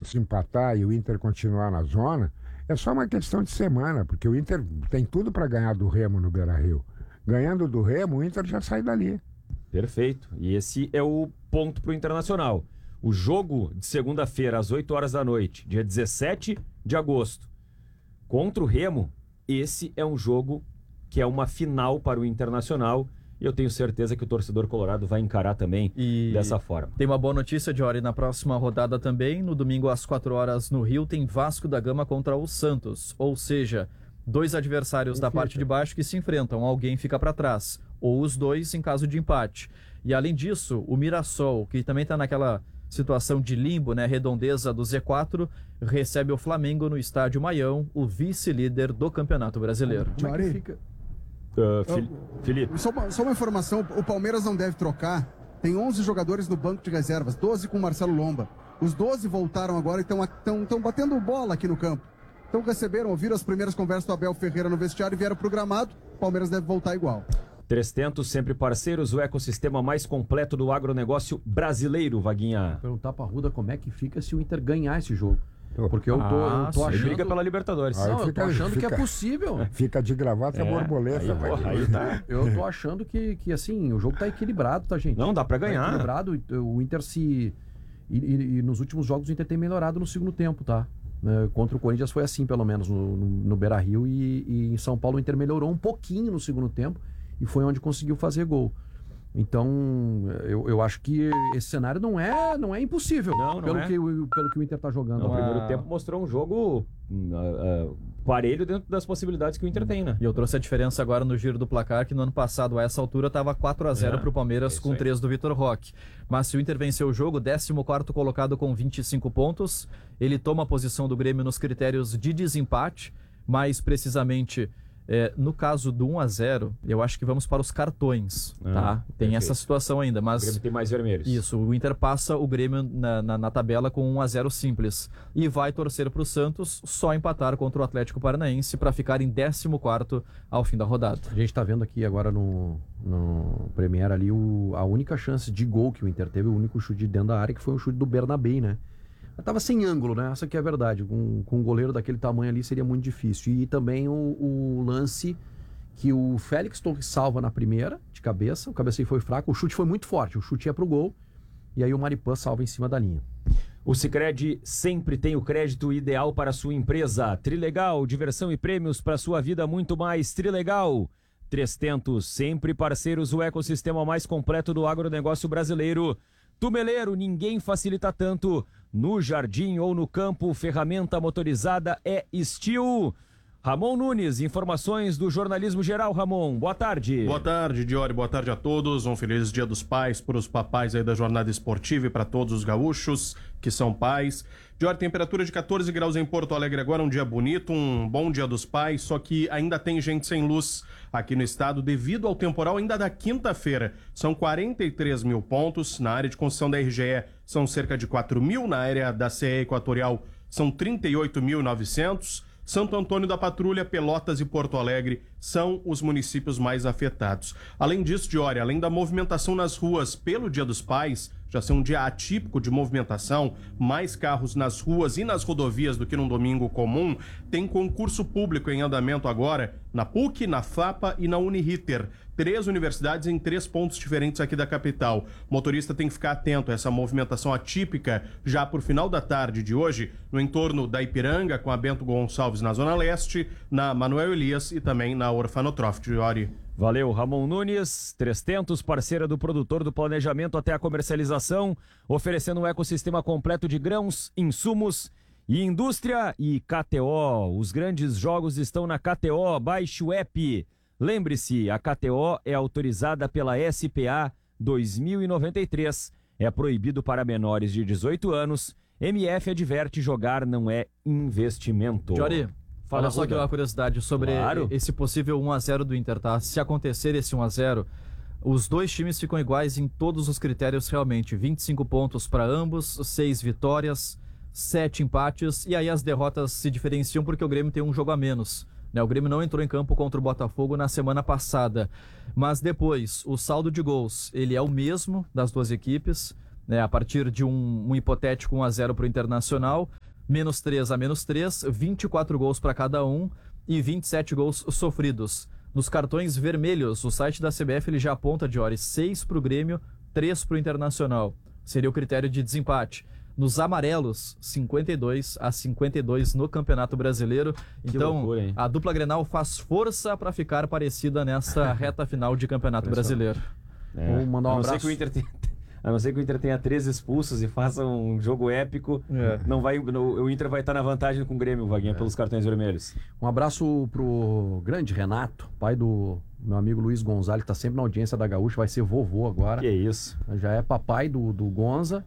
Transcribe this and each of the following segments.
Santos empatar e o Inter continuar na zona, é só uma questão de semana, porque o Inter tem tudo para ganhar do Remo no Beira-Rio. Ganhando do Remo, o Inter já sai dali. Perfeito. E esse é o ponto pro Internacional. O jogo de segunda-feira, às 8 horas da noite, dia 17 de agosto, contra o Remo, esse é um jogo que é uma final para o Internacional. E eu tenho certeza que o torcedor colorado vai encarar também dessa forma. Tem uma boa notícia, Diori, na próxima rodada também. No domingo, às 4 horas, no Rio, tem Vasco da Gama contra o Santos. Ou seja, 2 adversários da parte de baixo que se enfrentam. Alguém fica para trás. Ou os dois em caso de empate. E além disso, o Mirassol, que também está naquela situação de limbo, né, redondeza do Z4, recebe o Flamengo no Estádio Maião, o vice-líder do Campeonato Brasileiro. Como é que fica? Felipe. Só uma informação, o Palmeiras não deve trocar. Tem 11 jogadores no banco de reservas, 12 com o Marcelo Lomba. Os 12 voltaram agora e estão batendo bola aqui no campo. Então ouviram as primeiras conversas do Abel Ferreira no vestiário e vieram pro gramado. O Palmeiras deve voltar igual. 300, sempre parceiros, o ecossistema mais completo do agronegócio brasileiro, Vaguinha. Vou perguntar pra Ruda como é que fica se o Inter ganhar esse jogo. Porque eu tô achando... Briga pela Libertadores. Eu tô achando que é possível. Fica de gravata e borboleta. Aí tá. Eu tô achando que assim, o jogo tá equilibrado, tá, gente? Não, dá pra ganhar. Tá equilibrado, o Inter se... E nos últimos jogos o Inter tem melhorado no segundo tempo, tá? Contra o Corinthians foi assim, pelo menos, no Beira-Rio. E em São Paulo o Inter melhorou um pouquinho no segundo tempo e foi onde conseguiu fazer gol. Então, eu acho que esse cenário não é impossível. Pelo que o Inter tá jogando. No primeiro tempo mostrou um jogo parelho dentro das possibilidades que o Inter tem, né? E eu trouxe a diferença agora no giro do placar, que no ano passado, a essa altura, estava 4-0 pro Palmeiras com 3 do Vitor Roque. Mas se o Inter venceu o jogo, 14º colocado com 25 pontos, ele toma a posição do Grêmio nos critérios de desempate, mais precisamente... no caso do 1-0, eu acho que vamos para os cartões, tá? Tem essa situação ainda, mas... O Grêmio tem mais vermelhos. Isso, o Inter passa o Grêmio na tabela com 1-0 simples. E vai torcer para o Santos só empatar contra o Atlético Paranaense para ficar em 14º ao fim da rodada. A gente tá vendo aqui agora no Premier ali a única chance de gol que o Inter teve, o único chute de dentro da área, que foi um chute do Bernabé, né? Tava sem ângulo, né? Essa que é a verdade. Com um goleiro daquele tamanho ali seria muito difícil. E também o lance que o Félix Torres salva na primeira, de cabeça. O cabeceio foi fraco. O chute foi muito forte. O chute ia pro gol. E aí o Maripã salva em cima da linha. O Sicredi sempre tem o crédito ideal para a sua empresa. Trilegal, diversão e prêmios para sua vida muito mais. Trilegal. 300, sempre parceiros, o ecossistema mais completo do agronegócio brasileiro. Tumeleiro, ninguém facilita tanto. No jardim ou no campo, ferramenta motorizada é Steel. Ramon Nunes, informações do jornalismo geral. Ramon, boa tarde. Boa tarde, Diori, boa tarde a todos. Um feliz Dia dos Pais para os papais aí da jornada esportiva e para todos os gaúchos que são pais. Diori, temperatura de 14 graus em Porto Alegre agora, um dia bonito, um bom Dia dos Pais, só que ainda tem gente sem luz aqui no estado devido ao temporal ainda da quinta-feira. São 43 mil pontos, na área de concessão da RGE são cerca de 4 mil, na área da CE Equatorial são 38.900. Santo Antônio da Patrulha, Pelotas e Porto Alegre são os municípios mais afetados. Além disso, Diori, além da movimentação nas ruas pelo Dia dos Pais, já ser um dia atípico de movimentação, mais carros nas ruas e nas rodovias do que num domingo comum, tem concurso público em andamento agora na PUC, na FAPA e na Uniriter. 3 universidades em 3 pontos diferentes aqui da capital. O motorista tem que ficar atento a essa movimentação atípica já por final da tarde de hoje, no entorno da Ipiranga, com a Bento Gonçalves na Zona Leste, na Manuel Elias e também na Orfanotrof. Diori. Valeu, Ramon Nunes, 300, parceira do produtor do planejamento até a comercialização, oferecendo um ecossistema completo de grãos, insumos e indústria. E KTO, os grandes jogos estão na KTO, baixe o app. Lembre-se, a KTO é autorizada pela SPA 2093, é proibido para menores de 18 anos, MF adverte, jogar não é investimento. Diori, olha só que uma curiosidade sobre esse possível 1-0 do Inter, tá? Se acontecer esse 1-0, os dois times ficam iguais em todos os critérios realmente. 25 pontos para ambos, 6 vitórias, 7 empates, e aí as derrotas se diferenciam porque o Grêmio tem um jogo a menos. O Grêmio não entrou em campo contra o Botafogo na semana passada. Mas depois, o saldo de gols, ele é o mesmo das duas equipes, né? A partir de um hipotético 1-0 para o Internacional. -3 a -3, 24 gols para cada um e 27 gols sofridos. Nos cartões vermelhos, o site da CBF ele já aponta, Diori, 6 para o Grêmio, 3 para o Internacional. Seria o critério de desempate. Nos amarelos, 52 a 52 no Campeonato Brasileiro. Então, loucura, a dupla Grenal faz força para ficar parecida nessa reta final de Campeonato Brasileiro. Vou mandar um abraço. A não ser que o Inter tenha 3 expulsos e faça um jogo épico, o Inter vai estar na vantagem com o Grêmio, Vaguinha, pelos cartões vermelhos. Um abraço pro grande Renato, pai do meu amigo Luiz Gonzalez, que tá sempre na audiência da Gaúcha, vai ser vovô agora. Que isso. Já é papai do Gonza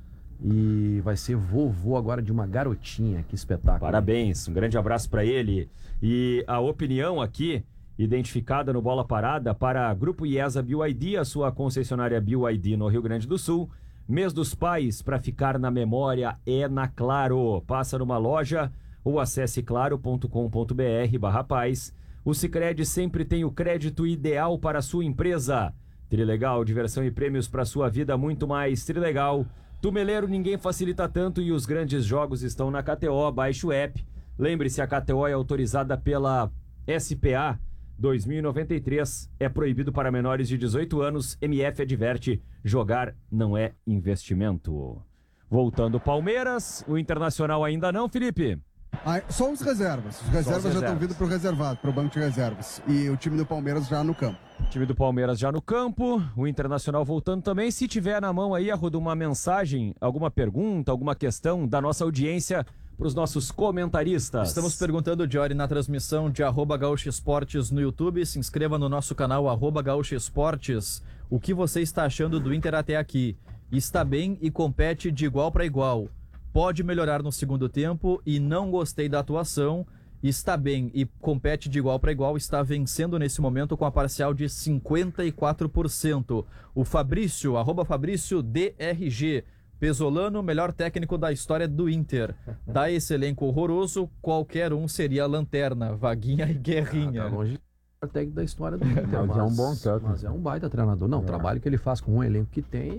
e vai ser vovô agora de uma garotinha. Que espetáculo. Parabéns, um grande abraço para ele. E a opinião aqui, identificada no Bola Parada para Grupo IESA BYD, a sua concessionária BYD no Rio Grande do Sul. Mês dos Pais, para ficar na memória, é na Claro. Passa numa loja ou acesse claro.com.br/paz. O Sicredi sempre tem o crédito ideal para a sua empresa. Trilegal, diversão e prêmios para sua vida, muito mais. Trilegal. Tumeleiro, ninguém facilita tanto e os grandes jogos estão na KTO. Baixe o app. Lembre-se, a KTO é autorizada pela SPA 2093. É proibido para menores de 18 anos. MF adverte, jogar não é investimento. Voltando Palmeiras, o Internacional ainda não, Felipe? Só os reservas. Os reservas já estão vindo para o reservado, para o banco de reservas. E o time do Palmeiras já no campo. Time do Palmeiras já no campo, o Internacional voltando também. Se tiver na mão aí, Arruda, uma mensagem, alguma pergunta, alguma questão da nossa audiência para os nossos comentaristas. Estamos perguntando, Diori, na transmissão de @Gaúcha Esportes no YouTube. Se inscreva no nosso canal @Gaúcha Esportes. O que você está achando do Inter até aqui? Está bem e compete de igual para igual. Pode melhorar no segundo tempo e não gostei da atuação. Está bem e compete de igual para igual. Está vencendo nesse momento com a parcial de 54%. O Fabrício, @FabrícioDRG. Pesolano, melhor técnico da história do Inter. Da esse elenco horroroso, qualquer um seria lanterna, Vaguinha e Guerrinha. Tá longe do técnico da história do Inter. Mas é um bom técnico. Mas é um baita treinador. Não, o trabalho que ele faz com o elenco que tem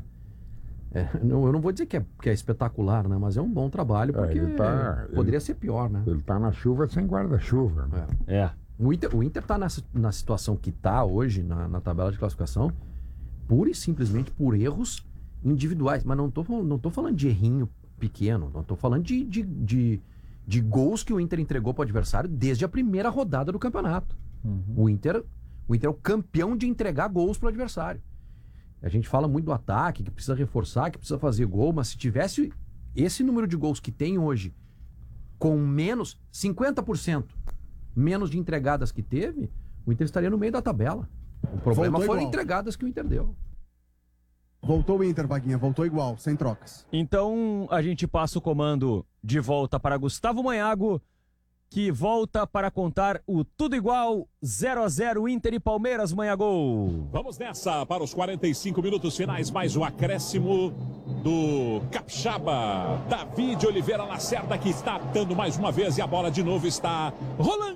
eu não vou dizer que é espetacular, né? Mas é um bom trabalho, porque poderia ser pior, né? Ele tá na chuva sem guarda-chuva. Né? O Inter tá na situação que tá hoje, na tabela de classificação, pura e simplesmente por erros individuais. Mas não tô falando de errinho pequeno, não tô falando de gols que o Inter entregou para o adversário desde a primeira rodada do campeonato. O Inter é o campeão de entregar gols para o adversário. A gente fala muito do ataque, que precisa reforçar, que precisa fazer gol, mas se tivesse esse número de gols que tem hoje, com menos 50% menos de entregadas que teve, o Inter estaria no meio da tabela. O problema foram entregadas que o Inter deu. Voltou o Inter, Vaguinha, voltou igual, sem trocas. Então a gente passa o comando de volta para Gustavo Manhago, que volta para contar o tudo igual, 0-0 Inter e Palmeiras, Manhago. Vamos nessa para os 45 minutos finais, mais um acréscimo do Capixaba. David Oliveira Lacerda, que está dando mais uma vez e a bola de novo está rolando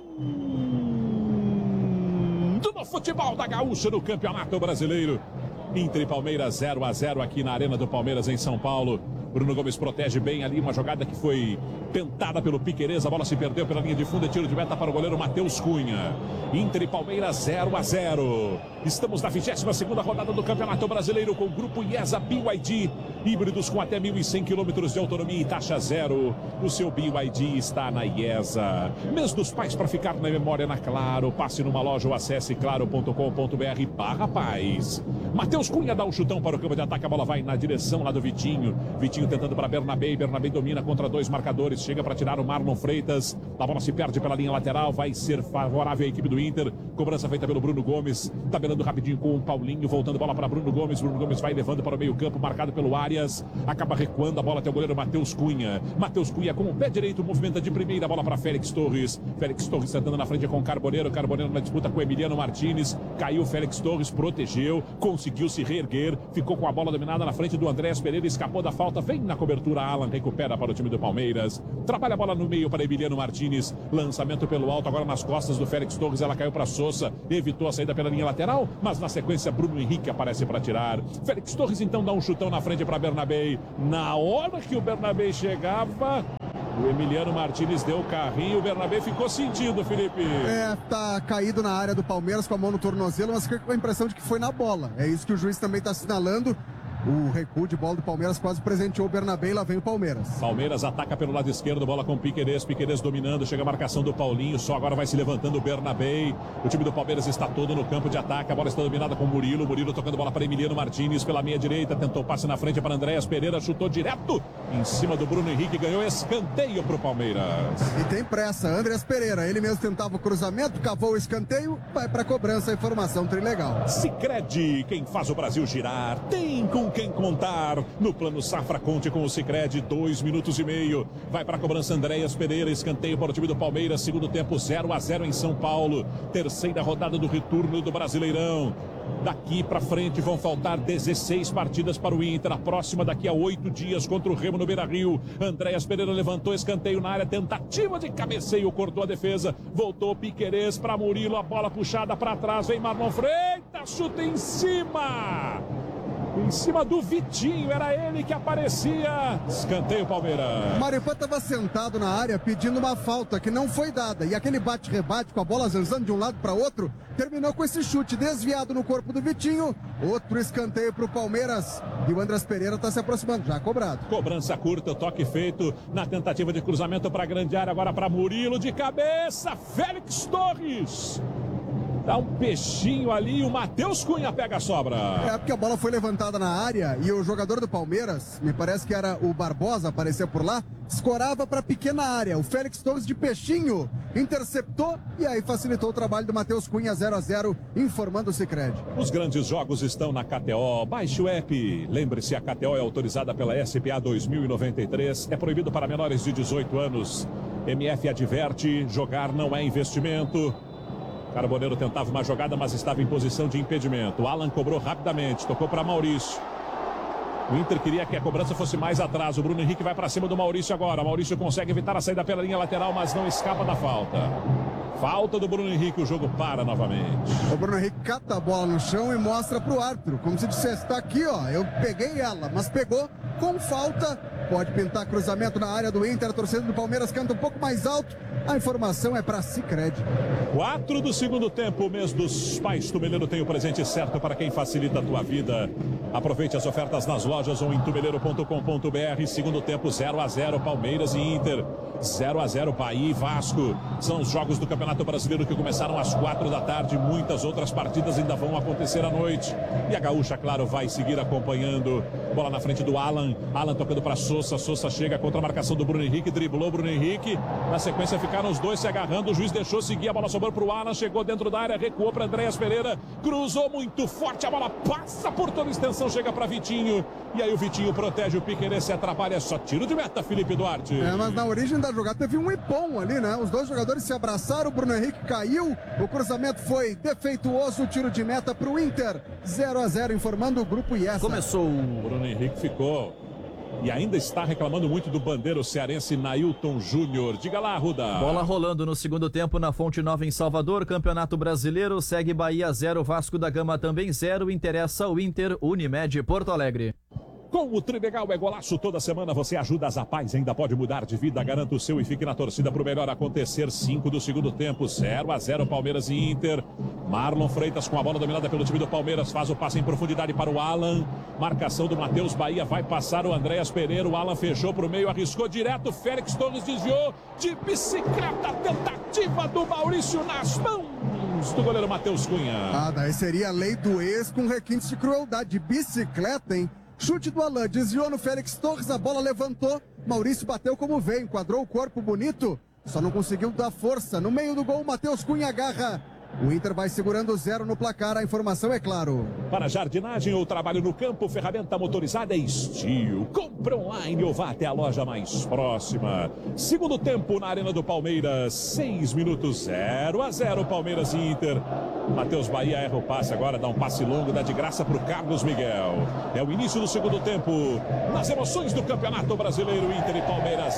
no futebol da Gaúcha no Campeonato Brasileiro. Inter e Palmeiras 0-0 aqui na Arena do Palmeiras em São Paulo. Bruno Gomes protege bem ali, uma jogada que foi tentada pelo Piquerez, a bola se perdeu pela linha de fundo, é tiro de meta para o goleiro Matheus Cunha. Inter e Palmeiras 0-0. Estamos na 22ª rodada do Campeonato Brasileiro com o Grupo IESA BYD, híbridos com até 1.100 km de autonomia e taxa zero. O seu BYD está na IESA. Mês dos Pais para ficar na memória na Claro. Passe numa loja ou acesse claro.com.br/paz. Matheus Cunha dá um chutão para o campo de ataque, a bola vai na direção lá do Vitinho. Vitinho tentando para Bernabé domina contra dois marcadores, chega para tirar o Marlon Freitas, a bola se perde pela linha lateral, vai ser favorável à equipe do Inter, cobrança feita pelo Bruno Gomes, tabelando rapidinho com o Paulinho, voltando bola para Bruno Gomes vai levando para o meio campo, marcado pelo Arias, acaba recuando a bola até o goleiro Matheus Cunha com o pé direito, movimenta de primeira, a bola para Félix Torres tentando na frente com o Carboneiro na disputa com o Emiliano Martínez, caiu Félix Torres, protegeu, conseguiu se reerguer, ficou com a bola dominada na frente do Andrés Pereira, escapou da falta, vem na cobertura, Alan recupera para o time do Palmeiras, trabalha a bola no meio para Emiliano Martínez, lançamento pelo alto, agora nas costas do Félix Torres, ela caiu para Sousa, evitou a saída pela linha lateral, mas na sequência Bruno Henrique aparece para tirar, Félix Torres então dá um chutão na frente para Bernabé, na hora que o Bernabé chegava, O Emiliano Martins deu o carrinho, o Bernabé ficou sentindo, Felipe. Tá caído na área do Palmeiras com a mão no tornozelo, mas fica com a impressão de que foi na bola. É isso que o juiz também está assinalando. O recuo de bola do Palmeiras quase presenteou o Bernabé e lá vem o Palmeiras. Palmeiras ataca pelo lado esquerdo, bola com Piquerez dominando, chega a marcação do Paulinho, só agora vai se levantando o Bernabé. O time do Palmeiras está todo no campo de ataque, a bola está dominada com o Murilo tocando bola para Emiliano Martins pela meia direita, tentou passe na frente para Andréas Pereira, chutou direto em cima do Bruno Henrique, ganhou escanteio para o Palmeiras. E tem pressa, Andréas Pereira, ele mesmo tentava o cruzamento, cavou o escanteio, vai para a cobrança, a informação trilegal. Sicredi, quem faz o Brasil girar, tem com quem contar. No Plano Safra, conte com o Sicredi, 2 minutos e meio. Vai para a cobrança Andréas Pereira, escanteio para o time do Palmeiras, segundo tempo 0-0 em São Paulo. Terceira rodada do retorno do Brasileirão. Daqui para frente vão faltar 16 partidas para o Inter. A próxima daqui a 8 dias contra o Remo no Beira-Rio. Andréas Pereira levantou escanteio na área, tentativa de cabeceio, cortou a defesa, voltou Piquerez para Murilo, a bola puxada para trás, vem Marlon Freitas, chuta em cima do Vitinho, era ele que aparecia. Escanteio Palmeiras. Maripan estava sentado na área pedindo uma falta que não foi dada. E aquele bate-rebate com a bola zanzando de um lado para outro terminou com esse chute desviado no corpo do Vitinho. Outro escanteio para o Palmeiras. E o Andréas Pereira está se aproximando, já cobrado. Cobrança curta, toque feito na tentativa de cruzamento para a grande área. Agora para Murilo de cabeça. Félix Torres. Dá um peixinho ali, o Matheus Cunha pega a sobra. Porque a bola foi levantada na área e o jogador do Palmeiras, me parece que era o Barbosa, apareceu por lá, escorava para a pequena área. O Félix Torres de peixinho interceptou e aí facilitou o trabalho do Matheus Cunha, 0-0, informando o Sicredi. Os grandes jogos estão na KTO. Baixe o app. Lembre-se, a KTO é autorizada pela SPA 2093. É proibido para menores de 18 anos. MF adverte, jogar não é investimento. Carboneiro tentava uma jogada, mas estava em posição de impedimento. O Alan cobrou rapidamente, tocou para Maurício. O Inter queria que a cobrança fosse mais atrás. O Bruno Henrique vai para cima do Maurício agora. Maurício consegue evitar a saída pela linha lateral, mas não escapa da falta. Falta do Bruno Henrique, o jogo para novamente. O Bruno Henrique cata a bola no chão e mostra para o árbitro, como se dissesse, está aqui, ó, eu peguei ela, mas pegou com falta. Pode pintar cruzamento na área do Inter, a torcida do Palmeiras canta um pouco mais alto. A informação é para Sicredi. 4 do segundo tempo, o mês dos pais. Tumeleiro tem o presente certo para quem facilita a tua vida. Aproveite as ofertas nas lojas ou em tumeleiro.com.br. Segundo tempo, 0-0, Palmeiras e Inter. 0-0, Bahia e Vasco. São os jogos do Campeonato Brasileiro que começaram às 4 da tarde. Muitas outras partidas ainda vão acontecer à noite. E a Gaúcha, claro, vai seguir acompanhando. Bola na frente do Alan. Alan tocando para Sousa. Sousa chega contra a marcação do Bruno Henrique. Driblou o Bruno Henrique. Na sequência ficaram os dois se agarrando. O juiz deixou seguir. A bola sobrou para o Alan. Chegou dentro da área. Recuou para Andréas Pereira. Cruzou muito forte. A bola passa por toda a extensão. Chega para Vitinho. E aí o Vitinho protege o Piquerez. Se atrapalha. É só tiro de meta, Felipe Duarte. Mas na origem da jogada teve um ipom ali, né? Os dois jogadores se abraçaram. O Bruno Henrique caiu. O cruzamento foi defeituoso. O tiro de meta para o Inter. 0-0, informando o grupo IESA. Começou O Bruno Henrique ficou e ainda está reclamando muito do bandeiro cearense Nailton Júnior. Diga lá, Ruda. Bola rolando no segundo tempo na Fonte Nova em Salvador. Campeonato Brasileiro segue Bahia 0, Vasco da Gama também 0. Interessa o Inter, Unimed Porto Alegre. Com o Trilegal é golaço toda semana, você ajuda as Apais, ainda pode mudar de vida, garanta o seu e fique na torcida para o melhor acontecer. 5 do segundo tempo, 0-0 Palmeiras e Inter. Marlon Freitas com a bola dominada pelo time do Palmeiras, faz o passe em profundidade para o Alan. Marcação do Matheus Bahia, vai passar o Andréas Pereira, o Alan fechou para o meio, arriscou direto, Félix Torres desviou de bicicleta, tentativa do Maurício nas mãos do goleiro Matheus Cunha. Daí seria a lei do ex com requintes de crueldade, de bicicleta, hein? Chute do Alan, desviou no Félix Torres, a bola levantou, Maurício bateu como veio, enquadrou o corpo bonito, só não conseguiu dar força. No meio do gol, Matheus Cunha agarra. O Inter vai segurando 0 no placar, a informação é claro. Para jardinagem ou trabalho no campo, ferramenta motorizada é Steel. Compre online ou vá até a loja mais próxima. Segundo tempo na Arena do Palmeiras, 6 minutos, 0-0 Palmeiras e Inter. Matheus Bahia erra o passe agora, dá um passe longo, dá de graça para o Carlos Miguel. É o início do segundo tempo, nas emoções do Campeonato Brasileiro, Inter e Palmeiras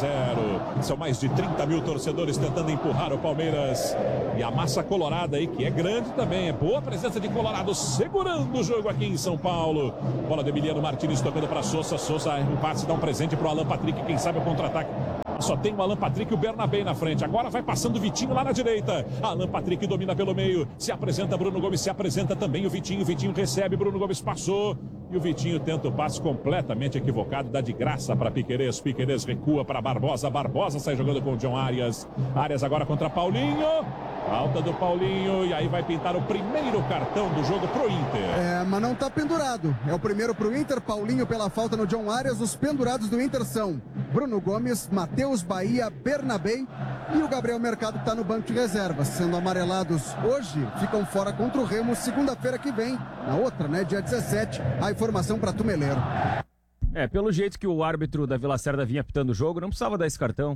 0-0. São mais de 30 mil torcedores tentando empurrar o Palmeiras. E a massa colorada aí, que é grande também, é boa a presença de Colorado segurando o jogo aqui em São Paulo. Bola do Emiliano Martins tocando para Sousa. Sousa erra um passe, dá um presente para o Alan Patrick, quem sabe o contra-ataque. Só tem o Alan Patrick e o Bernabé na frente. Agora vai passando o Vitinho lá na direita. Alan Patrick domina pelo meio. Se apresenta Bruno Gomes, se apresenta também o Vitinho. Vitinho recebe, Bruno Gomes passou. E o Vitinho tenta o passe completamente equivocado. Dá de graça para Piquerez. Piquerez recua para Barbosa. Barbosa sai jogando com o John Arias. Arias agora contra Paulinho. Falta do Paulinho. E aí vai pintar o primeiro cartão do jogo pro Inter. Mas não tá pendurado. É o primeiro pro Inter. Paulinho pela falta no John Arias. Os pendurados do Inter são Bruno Gomes, Matheus Bahia, Bernabé e o Gabriel Mercado, que tá no banco de reservas. Sendo amarelados hoje, ficam fora contra o Remo segunda-feira que vem. Na outra, né, dia 17, a informação para Tumeleiro. Pelo jeito que o árbitro da Vila Cerda vinha apitando o jogo, não precisava dar esse cartão.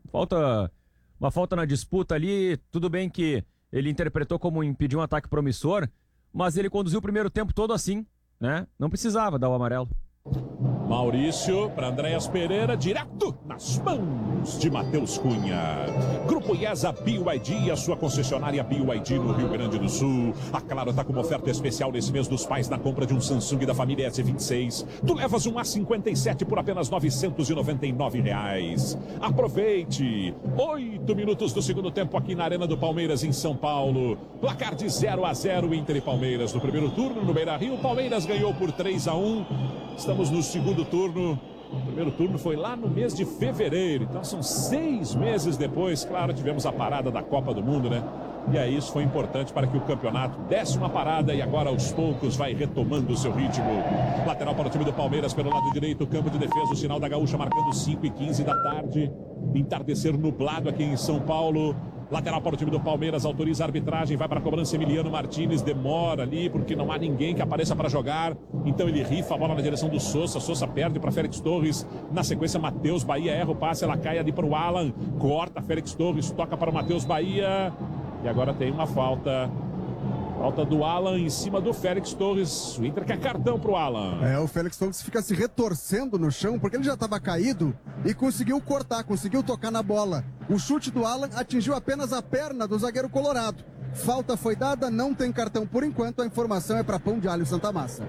Uma falta na disputa ali, tudo bem que ele interpretou como impedir um ataque promissor, mas ele conduziu o primeiro tempo todo assim, né? Não precisava dar o amarelo. Maurício para Andréas Pereira, direto nas mãos de Matheus Cunha. Grupo IESA BYD, a sua concessionária BYD no Rio Grande do Sul. A Claro está com uma oferta especial nesse mês dos pais na compra de um Samsung da família S26. Tu levas um A57 por apenas R$ 999. Aproveite! 8 minutos do segundo tempo aqui na Arena do Palmeiras, em São Paulo. Placar de 0-0, Inter e Palmeiras. No primeiro turno, no Beira-Rio, Palmeiras ganhou por 3-1. Estamos no segundo turno. O primeiro turno foi lá no mês de fevereiro. Então são 6 meses depois. Claro, tivemos a parada da Copa do Mundo, né? E aí isso foi importante para que o campeonato desse uma parada e agora aos poucos vai retomando o seu ritmo. Lateral para o time do Palmeiras pelo lado direito. Campo de defesa, o sinal da Gaúcha marcando 5h15 da tarde. Entardecer nublado aqui em São Paulo. Lateral para o time do Palmeiras, autoriza a arbitragem, vai para a cobrança Emiliano Martínez, demora ali porque não há ninguém que apareça para jogar, então ele rifa a bola na direção do Sousa, Sousa perde para Félix Torres, na sequência Matheus Bahia erra o passe, ela cai ali para o Alan, corta Félix Torres, toca para o Matheus Bahia, e agora tem uma falta do Alan em cima do Félix Torres. O Inter quer cartão pro Alan. O Félix Torres fica se retorcendo no chão, porque ele já estava caído e conseguiu cortar, conseguiu tocar na bola. O chute do Alan atingiu apenas a perna do zagueiro colorado. Falta foi dada, não tem cartão por enquanto. A informação é para Pão de Alho Santa Massa.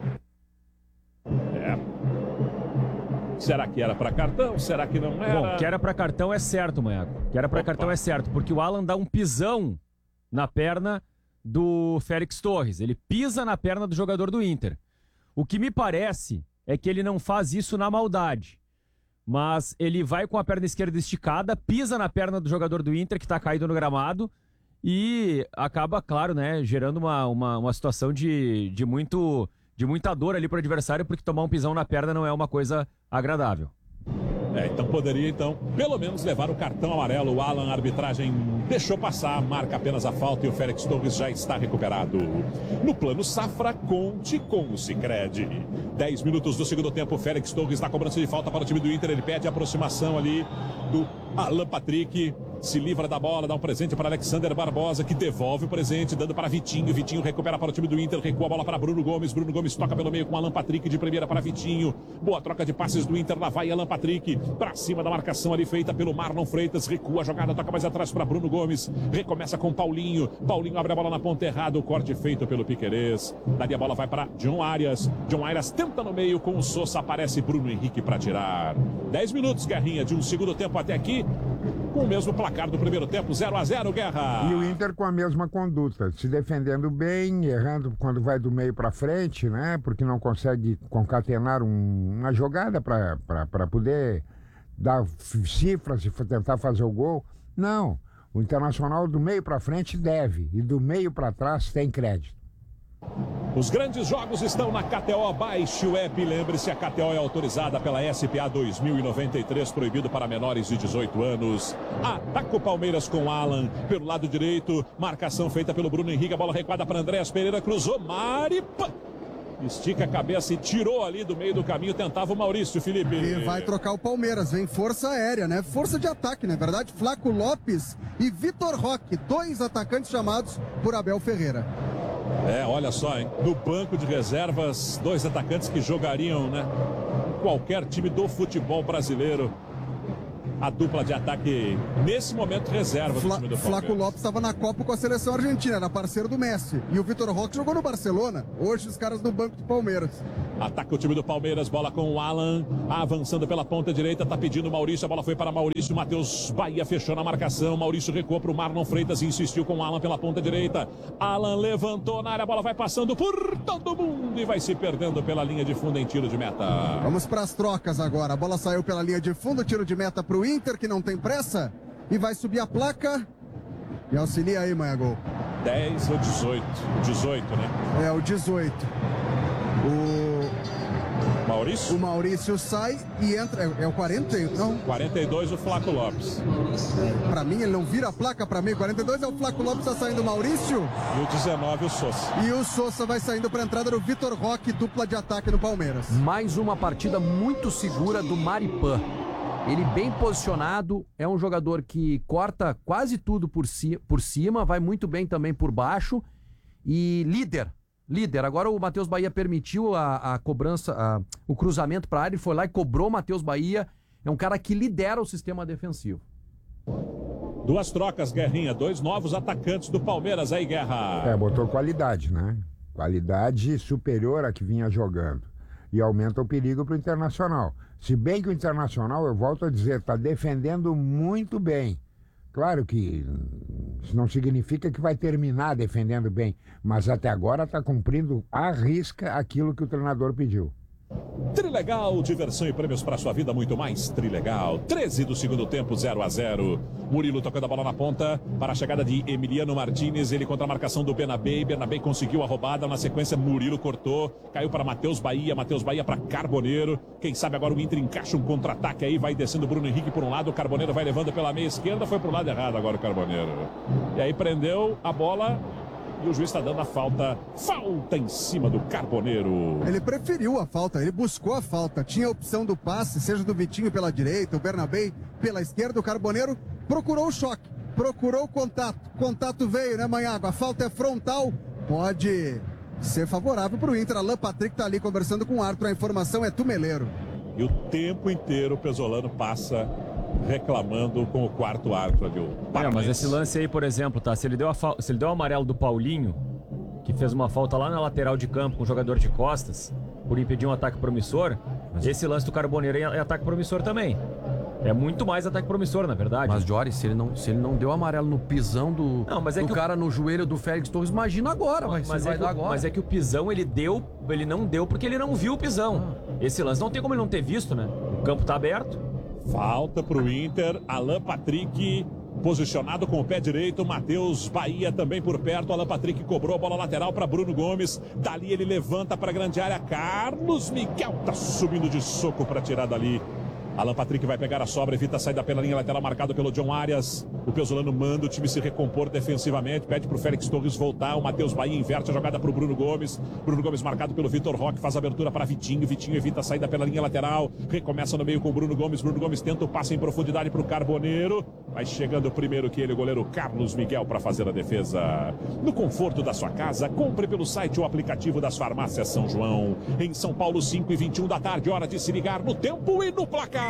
Será que era para cartão? Será que não era? Bom, que era para cartão é certo, Manhaco. Que era para cartão é certo, porque o Alan dá um pisão na perna do Félix Torres. Ele pisa na perna do jogador do Inter. O que me parece é que ele não faz isso na maldade. Mas ele vai com a perna esquerda esticada, pisa na perna do jogador do Inter que está caído no gramado e acaba, claro, né, gerando uma situação de muita dor ali para o adversário, porque tomar um pisão na perna não é uma coisa agradável. Então poderia, pelo menos levar o cartão amarelo. O Alan, a arbitragem deixou passar, marca apenas a falta e o Félix Torres já está recuperado. No plano Safra, conte com o Sicredi. 10 minutos do segundo tempo, Félix Torres na cobrança de falta para o time do Inter. Ele pede a aproximação ali do Alan Patrick. Se livra da bola, dá um presente para Alexander Barbosa, que devolve o presente, dando para Vitinho. Vitinho recupera para o time do Inter, recua a bola para Bruno Gomes. Bruno Gomes toca pelo meio com Alan Patrick de primeira para Vitinho. Boa troca de passes do Inter, lá vai Alan Patrick. Para cima da marcação ali feita pelo Marlon Freitas. Recua a jogada, toca mais atrás para Bruno Gomes. Recomeça com Paulinho. Paulinho abre a bola na ponta errada, o corte feito pelo Piquerez. Dali a bola vai para John Arias. John Arias tenta no meio com o Sousa, aparece Bruno Henrique para tirar. 10 minutos, Guerrinha, de um segundo tempo até aqui, com o mesmo placar do primeiro tempo, 0-0, Guerra. E o Inter com a mesma conduta, se defendendo bem, errando quando vai do meio para frente, né? Porque não consegue concatenar uma jogada para poder dar cifras e tentar fazer o gol. Não, o Internacional do meio para frente deve, e do meio para trás tem crédito. Os grandes jogos estão na KTO. Baixe o app. Lembre-se, a KTO é autorizada pela SPA 2093, proibido para menores de 18 anos. Ataca o Palmeiras com Alan pelo lado direito. Marcação feita pelo Bruno Henrique. A bola recuada para Andréas Pereira. Cruzou. Maripa. Estica a cabeça e tirou ali do meio do caminho. Tentava o Maurício, Felipe. E vai trocar o Palmeiras. Vem força aérea, né? Força de ataque, na verdade. Flaco Lopes e Vitor Roque. 2 atacantes chamados por Abel Ferreira. Olha só, hein? No banco de reservas, 2 atacantes que jogariam, né? Qualquer time do futebol brasileiro. A dupla de ataque, nesse momento, reserva do time do Palmeiras. Flaco Lopes estava na Copa com a seleção argentina, era parceiro do Messi. E o Vitor Roque jogou no Barcelona. Hoje, os caras do banco do Palmeiras. Ataca o time do Palmeiras, bola com o Alan, avançando pela ponta direita, tá pedindo o Maurício, a bola foi para Maurício, Matheus Bahia fechou na marcação, Maurício recuou para o Marlon Freitas e insistiu com o Alan pela ponta direita, Alan levantou na área, a bola vai passando por todo mundo e vai se perdendo pela linha de fundo em tiro de meta. Vamos para as trocas agora, a bola saiu pela linha de fundo, tiro de meta para o Inter, que não tem pressa, e vai subir a placa, e auxilia aí, Manhagol. 10 ou 18? 18, né? É, o 18. Maurício? O Maurício sai e entra. É o 40, não? 42, o Flaco Lopes. Pra mim, ele não vira a placa pra mim. 42 é o Flaco Lopes, tá saindo o Maurício. E o 19, o Sousa. E o Sousa vai saindo pra entrada do Vitor Roque, dupla de ataque no Palmeiras. Mais uma partida muito segura do Maripan. Ele bem posicionado, é um jogador que corta quase tudo por cima, vai muito bem também por baixo e líder. Agora o Matheus Bahia permitiu a cobrança, o cruzamento para a área, ele foi lá e cobrou o Matheus Bahia. É um cara que lidera o sistema defensivo. Duas trocas, Guerrinha. 2 novos atacantes do Palmeiras aí, Guerra. Botou qualidade, né? Qualidade superior à que vinha jogando. E aumenta o perigo para o Internacional. Se bem que o Internacional, eu volto a dizer, está defendendo muito bem. Claro que isso não significa que vai terminar defendendo bem, mas até agora está cumprindo à risca aquilo que o treinador pediu. Trilegal, diversão e prêmios para sua vida, muito mais Trilegal. 13 do segundo tempo, 0-0. Murilo tocando a bola na ponta para a chegada de Emiliano Martínez, ele contra a marcação do Bernabé. Bernabé conseguiu a roubada, na sequência Murilo cortou, caiu para Matheus Bahia para Carboneiro. Quem sabe agora o Inter encaixa um contra-ataque aí, vai descendo Bruno Henrique por um lado, o Carboneiro vai levando pela meia esquerda, foi pro lado errado agora o Carboneiro. E aí prendeu a bola. E o juiz está dando a falta. Falta em cima do Carboneiro. Ele preferiu a falta, ele buscou a falta. Tinha a opção do passe, seja do Vitinho pela direita, o Bernabé pela esquerda. O Carboneiro procurou o choque, procurou o contato. Contato veio, né, Manhago? A falta é frontal. Pode ser favorável para o Inter. Alan Patrick está ali conversando com o Arthur. A informação é Tumeleiro. E o tempo inteiro o Pesolano passa reclamando com o quarto árbitro ali. Mas esse lance aí, por exemplo, tá? Se ele deu o amarelo do Paulinho, que fez uma falta lá na lateral de campo com o jogador de costas, por impedir um ataque promissor, esse lance do Carboneiro é ataque promissor também. É muito mais ataque promissor, na verdade. Mas, Jory, se ele não deu amarelo no pisão do cara no joelho do Félix Torres, imagina agora, mas vai dar agora. Mas é que o pisão ele não deu porque ele não viu o pisão. Esse lance não tem como ele não ter visto, né? O campo tá aberto. Falta pro Inter, Alan Patrick posicionado com o pé direito, Matheus Bahia também por perto, Alan Patrick cobrou a bola lateral para Bruno Gomes, dali ele levanta para a grande área, Carlos Miguel tá subindo de soco para tirar dali. Alan Patrick vai pegar a sobra, evita a saída pela linha lateral, marcado pelo John Arias. O Pesolano manda o time se recompor defensivamente, pede pro Félix Torres voltar. O Matheus Bahia inverte a jogada pro Bruno Gomes. Bruno Gomes marcado pelo Vitor Roque, faz a abertura para Vitinho. Vitinho evita a saída pela linha lateral, recomeça no meio com o Bruno Gomes. Bruno Gomes tenta o passe em profundidade pro Carboneiro. Vai chegando primeiro que ele, o goleiro Carlos Miguel, para fazer a defesa. No conforto da sua casa, compre pelo site ou aplicativo das farmácias São João. Em São Paulo, 5h21 da tarde, hora de se ligar no tempo e no placar.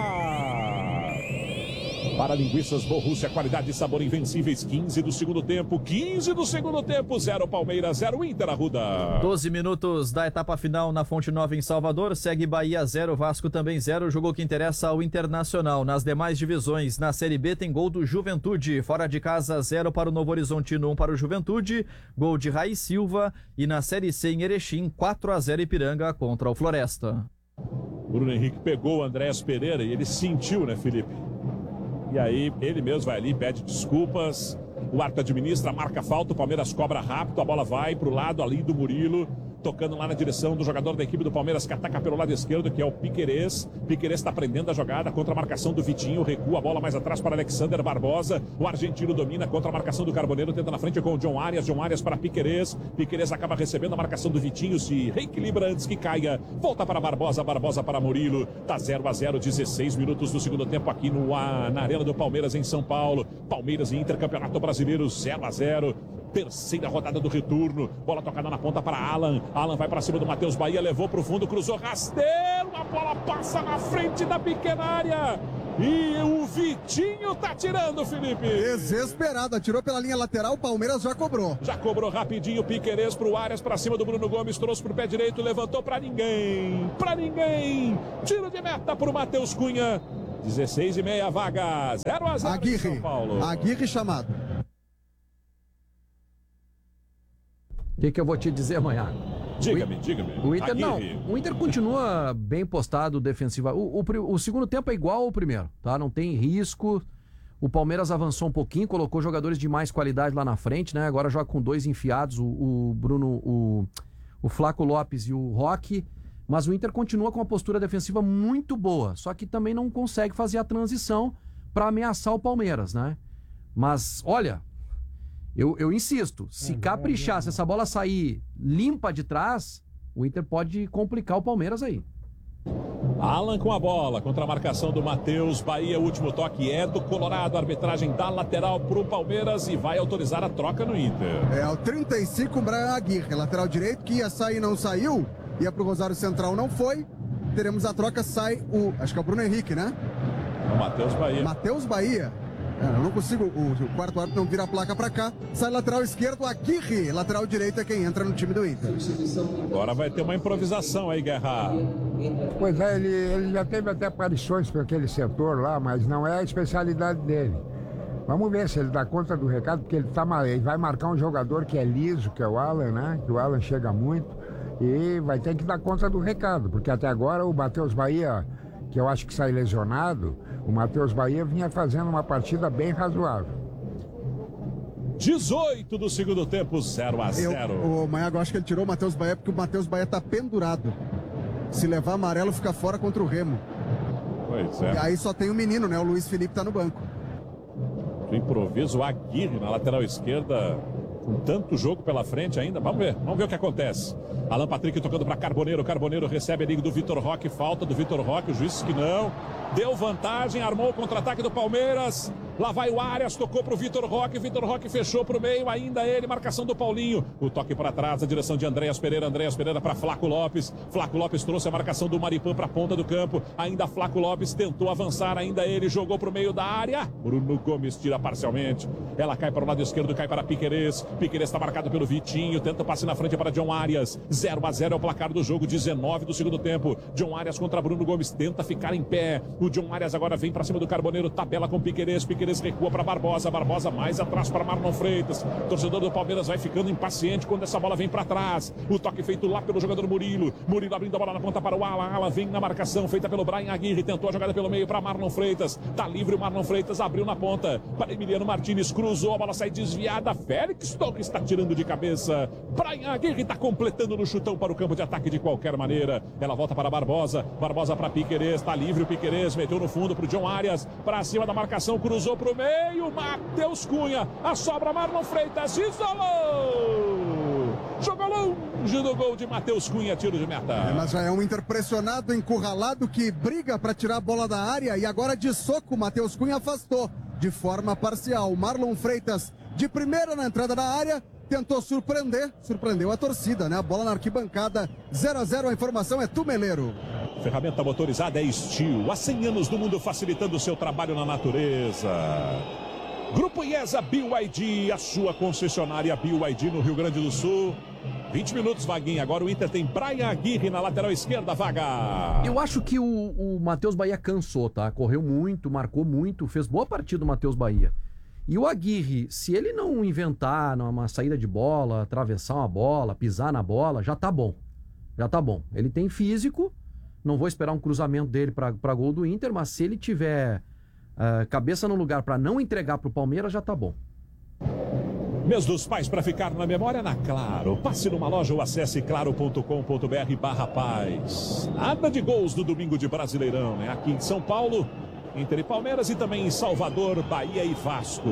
Para linguiças Borrússia, qualidade e sabor invencíveis. 15 do segundo tempo, 0 Palmeiras, 0 Inter Arruda. 12 minutos da etapa final na Fonte Nova em Salvador, segue Bahia 0, Vasco também 0, jogo que interessa ao Internacional. Nas demais divisões, na Série B tem gol do Juventude, fora de casa 0 para o Novo Horizontino, 1 para o Juventude, gol de Raiz Silva, e na Série C em Erechim, 4-0 Ipiranga contra o Floresta. Bruno Henrique pegou o Andréas Pereira e ele sentiu, né, Felipe? E aí ele mesmo vai ali, pede desculpas, o árbitro administra, marca a falta, o Palmeiras cobra rápido, a bola vai pro lado ali do Murilo, tocando lá na direção do jogador da equipe do Palmeiras, que ataca pelo lado esquerdo, que é o Piquerez. Piquerez está prendendo a jogada contra a marcação do Vitinho, recua a bola mais atrás para Alexander Barbosa, o argentino domina contra a marcação do Carboneiro, tenta na frente com o John Arias para Piquerez, Piquerez acaba recebendo a marcação do Vitinho, se reequilibra antes que caia, volta para Barbosa para Murilo, tá 0-0, 16 minutos do segundo tempo aqui na Arena do Palmeiras em São Paulo. Palmeiras e Inter, Campeonato Brasileiro, 0-0. Terceira rodada do retorno, bola tocada na ponta para Alan vai para cima do Matheus Bahia, levou para o fundo, cruzou rasteiro, a bola passa na frente da pequena área e o Vitinho Bruno tá tirando, Felipe. Desesperado, atirou pela linha lateral, o Palmeiras já cobrou. Já cobrou rapidinho, Piquerez pro Arias, pra cima do Bruno Gomes, trouxe pro pé direito, levantou pra ninguém. Tiro de meta pro Matheus Cunha. 16,5 vagas. 0-0 Aguirre. São Paulo. Aguirre chamado. O que eu vou te dizer amanhã? Diga-me. O Inter Aguirre. não. O Inter continua bem postado defensiva. O segundo tempo é igual ao primeiro, tá? Não tem risco. O Palmeiras avançou um pouquinho, colocou jogadores de mais qualidade lá na frente, né? Agora joga com dois enfiados, o Bruno, o Flaco Lopes e o Roque. Mas o Inter continua com uma postura defensiva muito boa, só que também não consegue fazer a transição para ameaçar o Palmeiras, né? Mas, olha, eu insisto, se caprichar, se essa bola sair limpa de trás, o Inter pode complicar o Palmeiras aí. Alan com a bola, contra a marcação do Matheus Bahia, o último toque é do Colorado, a arbitragem dá lateral pro Palmeiras e vai autorizar a troca no Inter. É o 35, Brian Aguirre, lateral direito, que ia sair, não saiu, ia pro Rosário Central, não foi. Teremos a troca, sai acho que é o Bruno Henrique, né? O Matheus Bahia. Matheus Bahia. Eu não consigo, o quarto árbitro não vira a placa pra cá. Sai lateral esquerdo, Aguirre. Lateral direito é quem entra no time do Inter. Agora vai ter uma improvisação aí, Guerra. Pois é, ele já teve até aparições para aquele setor lá, mas não é a especialidade dele. Vamos ver se ele dá conta do recado, porque ele vai marcar um jogador que é liso, que é o Alan, né? Que o Alan chega muito e vai ter que dar conta do recado, porque até agora o Matheus Bahia, que eu acho que sai lesionado, o Matheus Bahia vinha fazendo uma partida bem razoável. 18 do segundo tempo, 0-0. O Maiago, acho que ele tirou o Matheus Bahia porque o Matheus Bahia tá pendurado. Se levar amarelo, fica fora contra o Remo. Pois é. E aí só tem o menino, né? O Luiz Felipe tá no banco. De improviso, o Aguirre na lateral esquerda, com tanto jogo pela frente ainda. Vamos ver o que acontece. Alan Patrick tocando para Carboneiro. Carboneiro recebe a liga do Vitor Roque. Falta do Vitor Roque. O juiz disse que não. Deu vantagem, armou o contra-ataque do Palmeiras. Lá vai o Arias, tocou pro Vitor Roque. Vitor Roque fechou pro meio, ainda ele, marcação do Paulinho. O toque para trás, a direção de Andréas Pereira. Andréas Pereira para Flaco Lopes. Flaco Lopes trouxe a marcação do Maripan para a ponta do campo. Ainda Flaco Lopes tentou avançar, ainda ele jogou pro meio da área. Bruno Gomes tira parcialmente. Ela cai para o lado esquerdo, cai para Piquerez. Piquerez está marcado pelo Vitinho. Tenta passe na frente para John Arias. 0-0 é o placar do jogo, 19 do segundo tempo. John Arias contra Bruno Gomes, tenta ficar em pé. O John Arias agora vem para cima do Carboneiro, tabela com Piquerez. Piquerez recua para Barbosa. Barbosa mais atrás para Marlon Freitas. Torcedor do Palmeiras vai ficando impaciente quando essa bola vem para trás. O toque feito lá pelo jogador Murilo. Murilo abrindo a bola na ponta para o Alan. Alan vem na marcação feita pelo Brian Aguirre. Tentou a jogada pelo meio para Marlon Freitas. Tá livre o Marlon Freitas, abriu na ponta para Emiliano Martins, cruzou, a bola sai desviada. Félix Toque está tirando de cabeça. Brian Aguirre está completando no chutão para o campo de ataque de qualquer maneira. Ela volta para Barbosa. Barbosa para Piquerez. Tá livre o Piquerez. Meteu no fundo pro John Arias. Para cima da marcação, cruzou pro meio. Matheus Cunha. A sobra Marlon Freitas. Isolou. Jogou longe do gol de Matheus Cunha. Tiro de meta. Mas já é um Inter pressionado, encurralado, que briga para tirar a bola da área. E agora de soco, Matheus Cunha afastou de forma parcial. Marlon Freitas de primeira na entrada da área. Tentou surpreendeu a torcida, né? A bola na arquibancada, 0-0, a informação é Tumeleiro. Ferramenta motorizada é Steel. Há 100 anos no mundo facilitando o seu trabalho na natureza. Grupo IESA BYD, a sua concessionária BYD no Rio Grande do Sul. 20 minutos, Vaguinho. Agora o Inter tem Brian Aguirre na lateral esquerda, Vaga. Eu acho que o Matheus Bahia cansou, tá? Correu muito, marcou muito, fez boa partida o Matheus Bahia. E o Aguirre, se ele não inventar uma saída de bola, atravessar uma bola, pisar na bola, já tá bom. Já tá bom. Ele tem físico, não vou esperar um cruzamento dele para gol do Inter, mas se ele tiver cabeça no lugar para não entregar pro Palmeiras, já tá bom. Mês dos Pais para ficar na memória na Claro. Passe numa loja ou acesse claro.com.br/paz. Nada de gols no domingo de Brasileirão, né? Aqui em São Paulo, Inter e Palmeiras, e também em Salvador, Bahia e Vasco.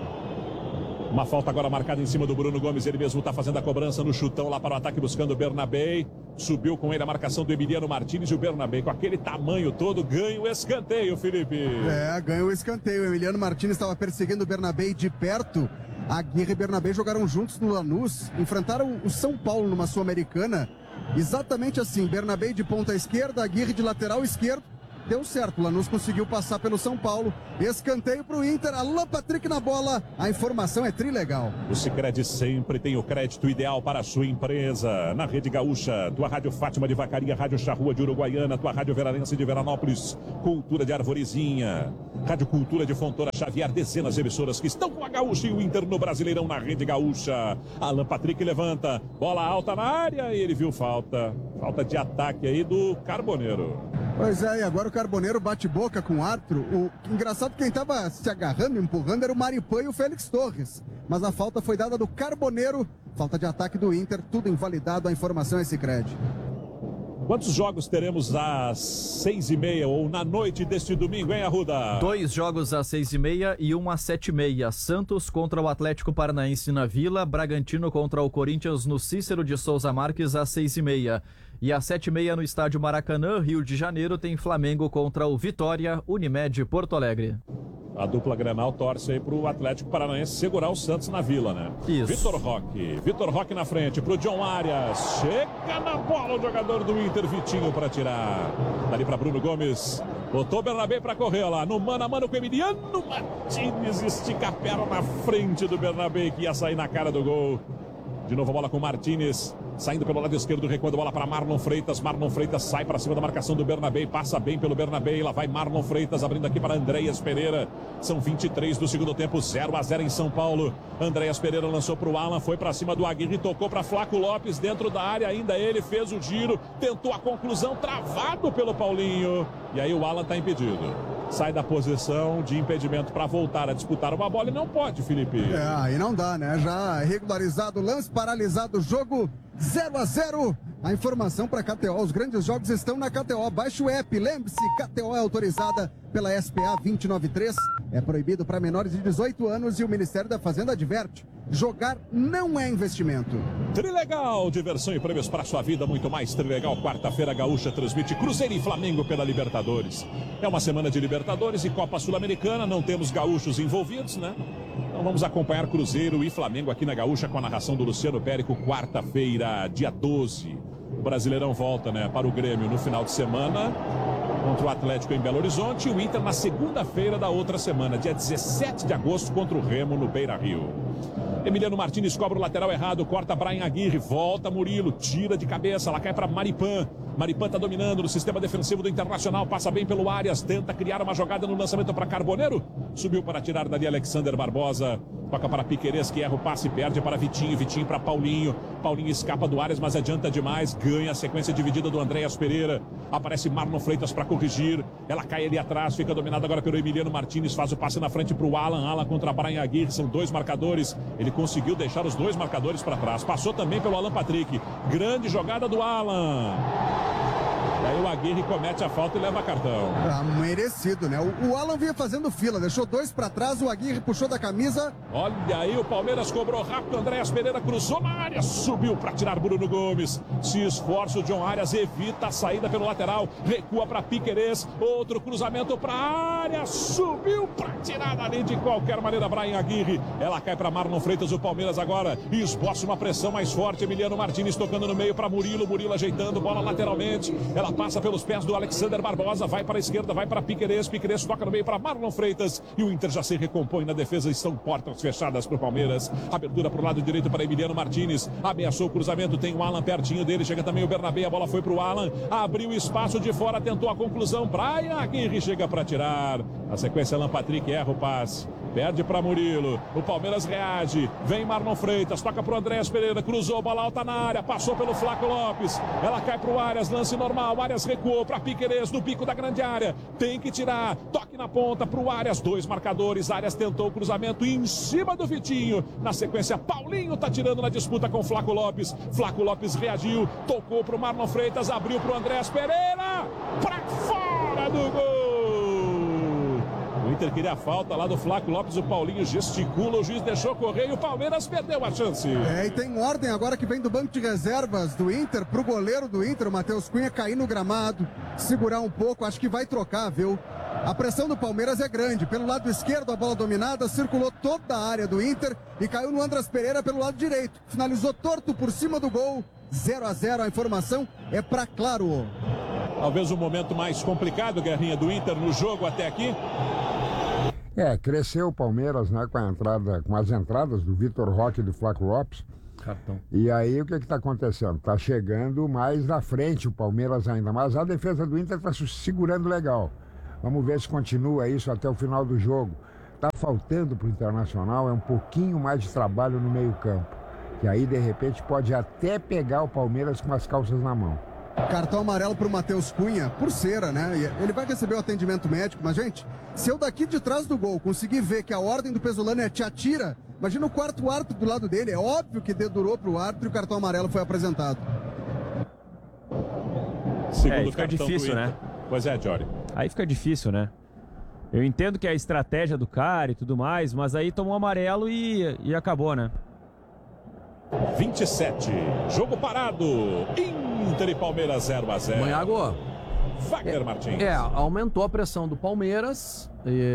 Uma falta agora marcada em cima do Bruno Gomes. Ele mesmo está fazendo a cobrança no chutão lá para o ataque, buscando o Bernabé. Subiu com ele a marcação do Emiliano Martins, e o Bernabé, com aquele tamanho todo, ganha o escanteio, Felipe. Ganha o escanteio. O Emiliano Martins estava perseguindo o Bernabé de perto. Aguirre e Bernabé jogaram juntos no Lanús, enfrentaram o São Paulo numa Sul-Americana. Exatamente assim, Bernabé de ponta esquerda, Aguirre de lateral esquerdo. deu certo. Lanús conseguiu passar pelo São Paulo. Escanteio pro Inter, Alan Patrick na bola. A informação é trilegal. O Sicredi sempre tem o crédito ideal para a sua empresa. Na Rede Gaúcha, tua Rádio Fátima de Vacaria, Rádio Charrua de Uruguaiana, tua Rádio Verarense de Veranópolis, Cultura de Arvorezinha, Rádio Cultura de Fontoura Xavier, dezenas de emissoras que estão com a Gaúcha e o Inter no Brasileirão na Rede Gaúcha. Alan Patrick levanta, bola alta na área e ele viu falta de ataque aí do Carboneiro. Pois é, e agora o Carboneiro bate boca com o árbitro. O engraçado, quem estava se agarrando, empurrando, era o Maripan e o Félix Torres. Mas a falta foi dada do Carboneiro. Falta de ataque do Inter, tudo invalidado, a informação é Sicredi. Quantos jogos teremos às 6h30 ou na noite deste domingo, hein, Arruda? 2 jogos às 6h30 e 1 às 7h30. Santos contra o Atlético Paranaense na Vila, Bragantino contra o Corinthians no Cícero de Souza Marques às 6h30. E às 7h30 no estádio Maracanã, Rio de Janeiro, tem Flamengo contra o Vitória, Unimed Porto Alegre. A dupla Grenal torce aí pro Atlético Paranaense segurar o Santos na Vila, né? Isso. Vitor Roque na frente pro John Arias. Chega na bola o jogador do Inter, Vitinho, para tirar. Dali para Bruno Gomes. Botou Bernabé para correr lá. No mano a mano com o Emiliano Martínez. Estica a perna na frente do Bernabé, que ia sair na cara do gol. De novo a bola com o Martínez. Saindo pelo lado esquerdo, recuando a bola para Marlon Freitas. Marlon Freitas sai para cima da marcação do Bernabé. Passa bem pelo Bernabé. Lá vai Marlon Freitas abrindo aqui para Andréas Pereira. São 23 do segundo tempo, 0-0 em São Paulo. Andréas Pereira lançou para o Alan, foi para cima do Aguirre, tocou para Flaco Lopes dentro da área. Ainda ele fez o giro, tentou a conclusão, travado pelo Paulinho. E aí o Alan está impedido. Sai da posição de impedimento para voltar a disputar uma bola e não pode, Felipe. Aí não dá, né? Já regularizado o lance, paralisado o jogo, 0-0. A informação para KTO, os grandes jogos estão na KTO. Baixe o app, lembre-se, KTO é autorizada pela SPA 293. É proibido para menores de 18 anos e o Ministério da Fazenda adverte: jogar não é investimento. Trilegal, diversão e prêmios para sua vida, muito mais. Trilegal, quarta-feira, Gaúcha transmite Cruzeiro e Flamengo pela Libertadores. É uma semana de Libertadores e Copa Sul-Americana, não temos gaúchos envolvidos, né? Então vamos acompanhar Cruzeiro e Flamengo aqui na Gaúcha com a narração do Luciano Périco, quarta-feira, dia 12. O Brasileirão volta, né, para o Grêmio no final de semana contra o Atlético em Belo Horizonte e o Inter na segunda-feira da outra semana, dia 17 de agosto, contra o Remo no Beira-Rio. Emiliano Martínez cobra o lateral errado, corta Brian Aguirre, volta Murilo, tira de cabeça, ela cai para Maripan. Maripan está dominando no sistema defensivo do Internacional, passa bem pelo Arias, tenta criar uma jogada no lançamento para Carboneiro, subiu para tirar dali Alexander Barbosa, toca para Piquerez, que erra o passe, perde para Vitinho, Vitinho para Paulinho, Paulinho escapa do Arias, mas adianta demais, ganha a sequência dividida do Andréas Pereira, aparece Marlon Freitas para corrigir, ela cai ali atrás, fica dominada agora pelo Emiliano Martínez, faz o passe na frente para o Alan contra Brian Aguirre, são dois marcadores, ele conseguiu deixar os dois marcadores para trás, passou também pelo Alan Patrick, grande jogada do Alan. E aí o Aguirre comete a falta e leva cartão. Merecido, né? O Alan vinha fazendo fila, deixou dois para trás, o Aguirre puxou da camisa. Olha aí, o Palmeiras cobrou rápido, Andréas Pereira cruzou na área, subiu para tirar Bruno Gomes. Se esforça o John Arias, evita a saída pelo lateral, recua para Piquerez, outro cruzamento para a área, subiu para tirar dali de qualquer maneira Brian Aguirre. Ela cai para Marlon Freitas, o Palmeiras agora esboça uma pressão mais forte, Emiliano Martínez tocando no meio para Murilo ajeitando, bola lateralmente, ela passa pelos pés do Alexander Barbosa, vai para a esquerda, vai para Piquerez, Piquerez toca no meio para Marlon Freitas e o Inter já se recompõe na defesa e são portas fechadas para o Palmeiras. Abertura para o lado direito para Emiliano Martínez, ameaçou o cruzamento, tem o Alan pertinho dele, chega também o Bernabé, a bola foi para o Alan, abriu espaço de fora, tentou a conclusão, Brian Aguirre chega para tirar. Na sequência, Alan Patrick erra o passe, perde para Murilo, o Palmeiras reage, vem Marlon Freitas, toca para o Andréas Pereira, cruzou, bola alta na área, passou pelo Flaco Lopes, ela cai para o Arias, lance normal, Arias recuou para Piquerez no pico da grande área, tem que tirar, toque na ponta para o Arias, dois marcadores, Arias tentou o cruzamento em cima do Vitinho, na sequência Paulinho tá tirando na disputa com Flaco Lopes reagiu, tocou para o Marlon Freitas, abriu para o Andréas Pereira, para fora do gol. O Inter queria a falta lá do Flaco Lopes, o Paulinho gesticula, o juiz deixou correr e o Palmeiras perdeu a chance. E tem ordem agora que vem do banco de reservas do Inter, pro goleiro do Inter, o Matheus Cunha, cair no gramado, segurar um pouco, acho que vai trocar, viu? A pressão do Palmeiras é grande, pelo lado esquerdo a bola dominada, circulou toda a área do Inter e caiu no Andras Pereira pelo lado direito, finalizou torto por cima do gol, 0-0, a informação é pra Claro. Talvez o momento mais complicado, Guerrinha, do Inter no jogo até aqui. Cresceu o Palmeiras, né, com as entradas do Vitor Roque e do Flaco Lopes. Cartão. E aí o que está acontecendo? Está chegando mais na frente o Palmeiras ainda, mas a defesa do Inter está se segurando legal. Vamos ver se continua isso até o final do jogo. Está faltando para o Internacional um pouquinho mais de trabalho no meio-campo, que aí de repente pode até pegar o Palmeiras com as calças na mão. Cartão amarelo para o Matheus Cunha, por cera, né? Ele vai receber o atendimento médico, mas, gente, se eu daqui de trás do gol conseguir ver que a ordem do Pesolano é te atira, imagina o quarto árbitro do lado dele. É óbvio que dedurou para o árbitro e o cartão amarelo foi apresentado. Segundo fica cartão difícil, do Inter. né? Pois é, Jory. Aí fica difícil, né? Eu entendo que é a estratégia do cara e tudo mais, mas aí tomou amarelo e acabou, né? 27. Jogo parado. Inter e Palmeiras 0-0. Manhago. Wagner Martins. Aumentou a pressão do Palmeiras,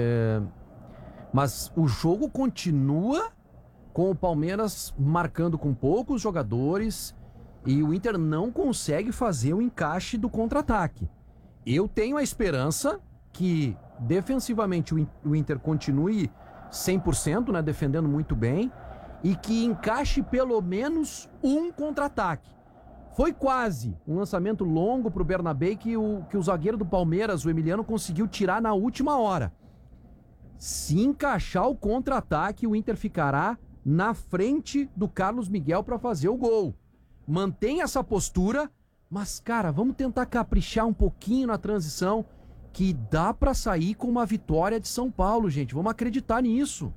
mas o jogo continua com o Palmeiras marcando com poucos jogadores e o Inter não consegue fazer o encaixe do contra-ataque. Eu tenho a esperança que defensivamente o Inter continue 100%, né, defendendo muito bem, e que encaixe pelo menos um contra-ataque. Foi quase um lançamento longo para o Bernabé que o zagueiro do Palmeiras, o Emiliano, conseguiu tirar na última hora. Se encaixar o contra-ataque, o Inter ficará na frente do Carlos Miguel para fazer o gol. Mantém essa postura, mas, cara, vamos tentar caprichar um pouquinho na transição, que dá para sair com uma vitória de São Paulo, gente. Vamos acreditar nisso.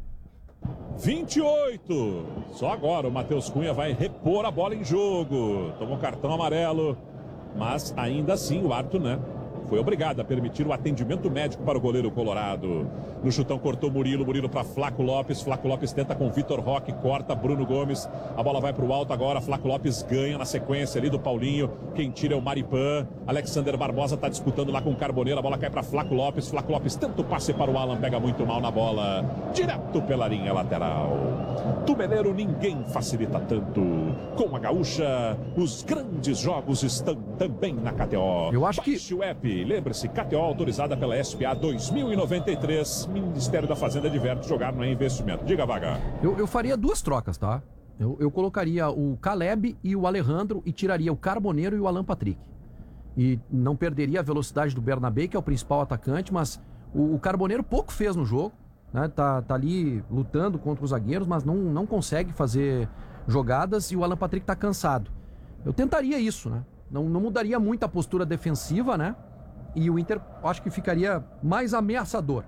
28. Só agora o Matheus Cunha vai repor a bola em jogo. Tomou cartão amarelo, mas ainda assim o árbitro, né, foi obrigado a permitir o atendimento médico para o goleiro colorado. No chutão cortou Murilo para Flaco Lopes tenta com Vitor Roque, corta Bruno Gomes, a bola vai para o alto agora, Flaco Lopes ganha na sequência ali do Paulinho, quem tira é o Maripan, Alexander Barbosa está disputando lá com o Carboneiro, a bola cai para Flaco Lopes tenta o passe para o Alan, pega muito mal na bola, direto pela linha lateral. Tumeleiro, ninguém facilita tanto. Com a Gaúcha, os grandes jogos estão também na KTO. Eu acho que... Baixe o app. Lembre-se, KTO autorizada pela SPA 2093. Ministério da Fazenda adverte, jogar não é investimento. Diga, Vaga. Eu faria duas trocas, tá? Eu colocaria o Caleb e o Alejandro e tiraria o Carboneiro e o Alan Patrick. E não perderia a velocidade do Bernabé, que é o principal atacante, mas o Carboneiro pouco fez no jogo, né? Tá ali lutando contra os zagueiros, mas não consegue fazer jogadas, e o Alan Patrick tá cansado. Eu tentaria isso, né? Não mudaria muito a postura defensiva, né? E o Inter, acho que ficaria mais ameaçador.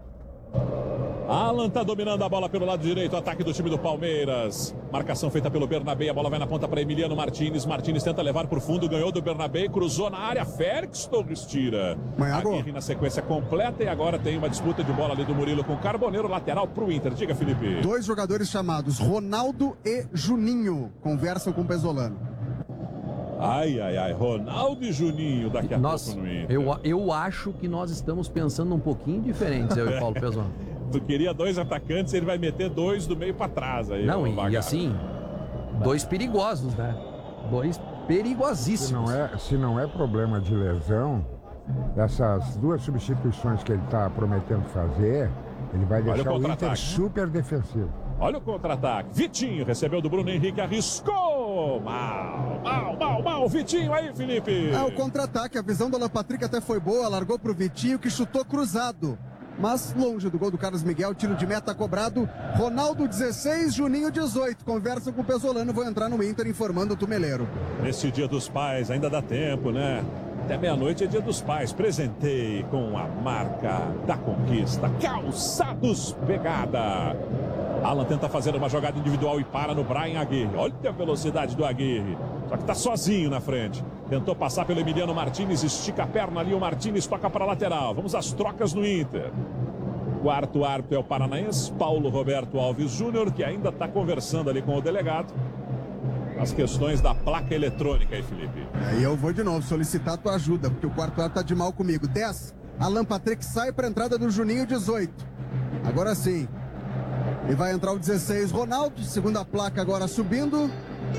Alan tá dominando a bola pelo lado direito, ataque do time do Palmeiras. Marcação feita pelo Bernabé, a bola vai na ponta para Emiliano Martins. Martins tenta levar por fundo, ganhou do Bernabé, cruzou na área, Félix Torres tira. Aguirre na sequência completa e agora tem uma disputa de bola ali do Murilo com o Carboneiro, lateral pro Inter. Diga, Felipe. Dois jogadores chamados Ronaldo e Juninho conversam com o Pesolano. Ai, Ronaldo e Juninho daqui a pouco no Inter. Eu acho que nós estamos pensando um pouquinho diferentes, eu e o Paulo Pesolano. Tu queria dois atacantes, ele vai meter dois do meio pra trás aí. Não, e assim, dois perigosos, né? Dois perigosíssimos. Se não é problema de lesão, essas duas substituições que ele está prometendo fazer, ele vai deixar o Inter super defensivo. Olha o contra-ataque. Vitinho recebeu do Bruno Henrique, arriscou. Mal. Vitinho aí, Felipe. O contra-ataque, a visão do Alan Patrick até foi boa, largou pro Vitinho, que chutou cruzado. Mas longe do gol do Carlos Miguel, tiro de meta cobrado. Ronaldo 16, Juninho 18. Conversa com o Pesolano, vou entrar no Inter informando o Tumeleiro. Nesse Dia dos Pais ainda dá tempo, né? Até meia-noite é Dia dos Pais. Presentei com a marca da conquista. Calçados Pegada. Alan tenta fazer uma jogada individual e para no Brian Aguirre. Olha a velocidade do Aguirre. Só que tá sozinho na frente. Tentou passar pelo Emiliano Martins, estica a perna ali, o Martins toca para a lateral. Vamos às trocas no Inter. Quarto árbitro é o paranaense, Paulo Roberto Alves Júnior, que ainda está conversando ali com o delegado. As questões da placa eletrônica aí, Felipe. Aí eu vou de novo solicitar tua ajuda, porque o quarto árbitro tá de mal comigo. 10, Alan Patrick sai para a entrada do Juninho 18. Agora sim. E vai entrar o 16, Ronaldo, segunda placa agora subindo.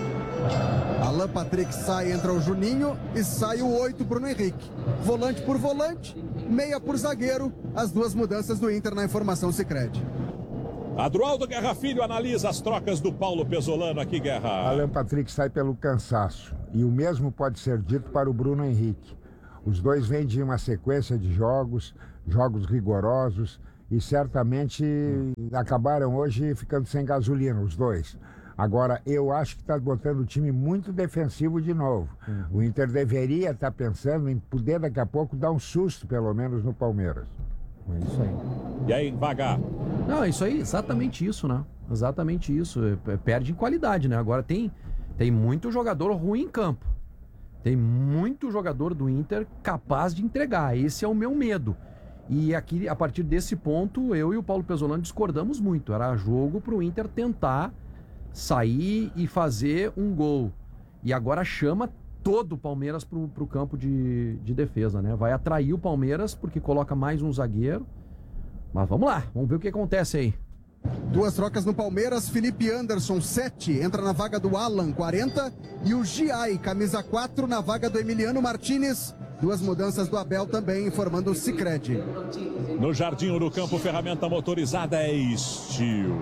Alan Patrick sai, entra o Juninho e sai o 8, Bruno Henrique. Volante por volante, meia por zagueiro, as duas mudanças do Inter na informação Sicredi. Adroaldo Guerra Filho analisa as trocas do Paulo Pesolano aqui, Guerra. Alan Patrick sai pelo cansaço. E o mesmo pode ser dito para o Bruno Henrique. Os dois vêm de uma sequência de jogos rigorosos, e certamente acabaram hoje ficando sem gasolina, os dois. Agora, eu acho que está botando o time muito defensivo de novo. O Inter deveria estar pensando em poder daqui a pouco dar um susto, pelo menos, no Palmeiras. É isso aí. E aí, Vagar? Não, é isso aí, exatamente isso, né? Exatamente isso. Perde em qualidade, né? Agora tem muito jogador ruim em campo. Tem muito jogador do Inter capaz de entregar. Esse é o meu medo. E aqui, a partir desse ponto, eu e o Paulo Pesolano discordamos muito. Era jogo para o Inter tentar sair e fazer um gol. E agora chama todo o Palmeiras para o campo de defesa, né? Vai atrair o Palmeiras porque coloca mais um zagueiro. Mas vamos lá, vamos ver o que acontece aí. Duas trocas no Palmeiras, Felipe Anderson, 7, entra na vaga do Alan, 40. E o Giai, camisa 4, na vaga do Emiliano Martinez. Duas mudanças do Abel também, informando o Sicredi. No Jardim do Campo, ferramenta motorizada é Steel.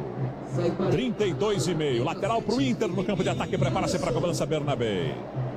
32,5. Lateral para o Inter no campo de ataque. Prepara-se para a cobrança, Bernabé.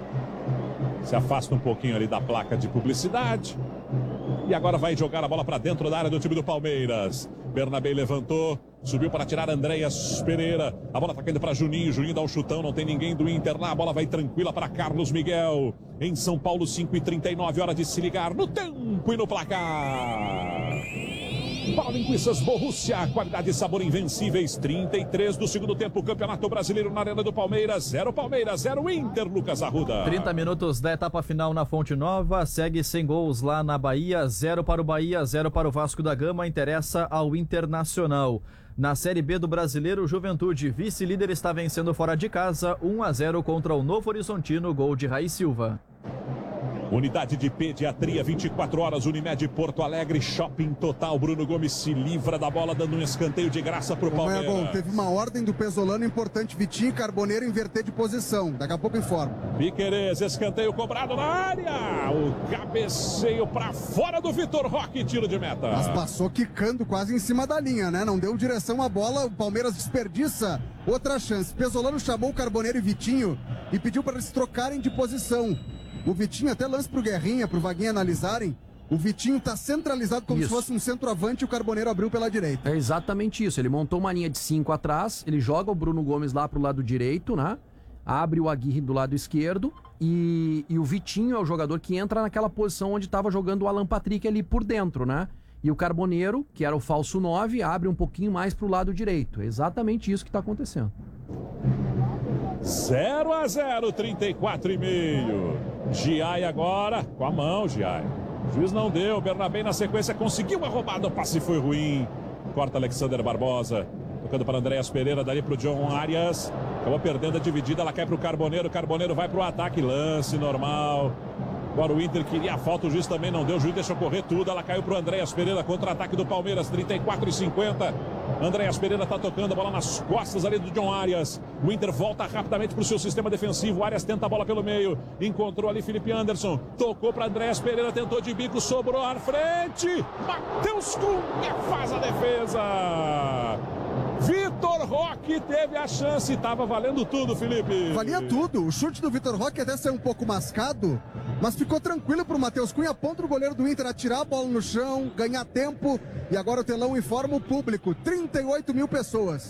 Se afasta um pouquinho ali da placa de publicidade. E agora vai jogar a bola para dentro da área do time do Palmeiras. Bernabé levantou, subiu para tirar Andréas Pereira. A bola está caindo para Juninho. Juninho dá um chutão, não tem ninguém do Inter lá. A bola vai tranquila para Carlos Miguel. Em São Paulo, 5h39, hora de se ligar no tempo e no placar. Paulo Linguiças Borussia, qualidade e sabor invencíveis. 33 do segundo tempo, Campeonato Brasileiro na Arena do Palmeiras. 0 Palmeiras, 0 Inter, Lucas Arruda. 30 minutos da etapa final na Fonte Nova, segue sem gols lá na Bahia. 0 para o Bahia, 0 para o Vasco da Gama, interessa ao Internacional. Na Série B do Brasileiro, o Juventude, vice-líder, está vencendo fora de casa, 1-0 contra o Novo Horizontino, gol de Raí Silva. Unidade de pediatria, 24 horas, Unimed Porto Alegre, Shopping Total. Bruno Gomes se livra da bola, dando um escanteio de graça pro Palmeiras. Bom, teve uma ordem do Pesolano importante, Vitinho e Carboneiro inverter de posição. Daqui a pouco informa. Piquerez, escanteio cobrado na área. O cabeceio para fora do Vitor Roque, tiro de meta. Mas passou quicando quase em cima da linha, né? Não deu direção à bola, o Palmeiras desperdiça outra chance. Pesolano chamou o Carboneiro e Vitinho e pediu para eles trocarem de posição. O Vitinho até lança pro Guerrinha, pro Vaguinha analisarem. O Vitinho tá centralizado como se fosse um centroavante e o Carboneiro abriu pela direita. É exatamente isso. Ele montou uma linha de 5 atrás, ele joga o Bruno Gomes lá pro lado direito, né? Abre o Aguirre do lado esquerdo e o Vitinho é o jogador que entra naquela posição onde estava jogando o Alan Patrick ali por dentro, né? E o Carboneiro, que era o falso 9, abre um pouquinho mais pro lado direito. É exatamente isso que tá acontecendo. 0-0, 34,5. Giai agora, com a mão, Giai. O juiz não deu, Bernabé na sequência conseguiu uma roubada, o passe foi ruim. Corta Alexander Barbosa, tocando para Andréas Pereira, dali para o John Arias. Acabou perdendo a dividida, ela cai para o Carboneiro. Carboneiro vai para o ataque, lance normal. Agora o Inter queria a falta, o juiz também não deu, o juiz deixou correr tudo, ela caiu para o Andréas Pereira, contra-ataque do Palmeiras, 34,50. Andréas Pereira está tocando a bola nas costas ali do John Arias. O Inter volta rapidamente para o seu sistema defensivo, o Arias tenta a bola pelo meio, encontrou ali Felipe Anderson, tocou para Andréas Pereira, tentou de bico, sobrou à frente, Matheus Cunha faz a defesa. Vitor Roque teve a chance, estava valendo tudo, Felipe. Valia tudo, o chute do Vitor Roque até saiu um pouco mascado, mas ficou tranquilo pro Matheus Cunha, ponto o goleiro do Inter a tirar a bola no chão, ganhar tempo, e agora o telão informa o público, 38 mil pessoas,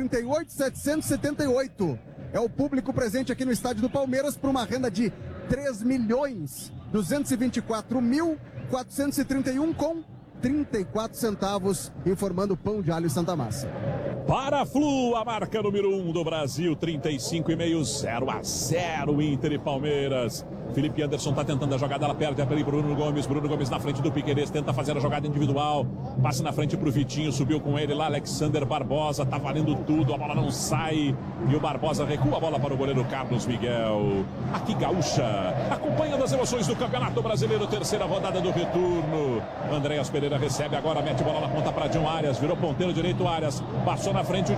38.778 é o público presente aqui no estádio do Palmeiras para uma renda de 3.224.431 com 34 centavos, informando Pão de Alho Santa Massa. Para Flu, a marca número 1 do Brasil, 35,5, 0-0, Inter e Palmeiras. Felipe Anderson está tentando a jogada, ela perde para Bruno Gomes. Bruno Gomes na frente do Piquerez, tenta fazer a jogada individual. Passa na frente para o Vitinho, subiu com ele lá, Alexander Barbosa, tá valendo tudo, a bola não sai. E o Barbosa recua a bola para o goleiro Carlos Miguel. Aqui Gaúcha, acompanhando as emoções do Campeonato Brasileiro, terceira rodada do retorno. Andréas Pereira recebe agora, mete bola na ponta para John Arias, virou ponteiro direito Arias, passou na frente o